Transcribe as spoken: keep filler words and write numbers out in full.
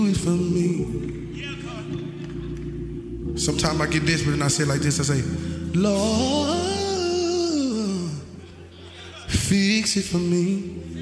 it for me. Sometimes I get desperate and I say it like this. I say, Lord, fix it for me.